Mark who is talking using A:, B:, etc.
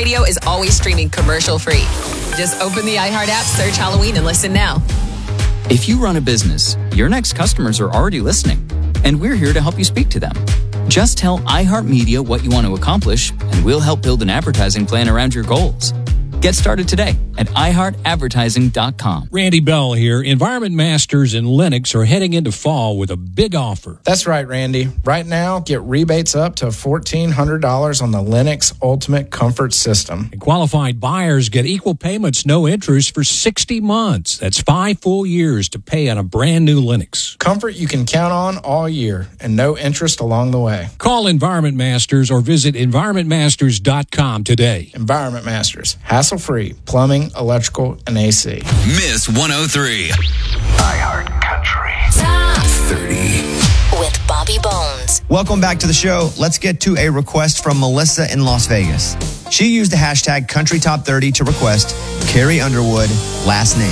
A: Radio is always streaming commercial-free. Just open the iHeart app, search Halloween, and listen now.
B: If you run a business, your next customers are already listening, and we're here to help you speak to them. Just tell iHeartMedia what you want to accomplish, and we'll help build an advertising plan around your goals. Get started today at iHeartAdvertising.com.
C: Randy Bell here. Environment Masters and Lennox are heading into fall with a big offer.
D: That's right, Randy. Right now, get rebates up to $1,400 on the Lennox Ultimate Comfort System.
C: And qualified buyers get equal payments, no interest for 60 months. That's 5 full years to pay on a brand new Lennox.
D: Comfort you can count on all year and no interest along the way.
C: Call Environment Masters or visit EnvironmentMasters.com today.
D: Environment Masters. Hassle-free plumbing, electrical, and AC.
E: Miss 103.
F: iHeart Country.
G: Top
E: 30.
G: with Bobby Bones.
H: Welcome back to the show. Let's get to a request from Melissa in Las Vegas. She used the hashtag CountryTop30 to request Carrie Underwood, last name.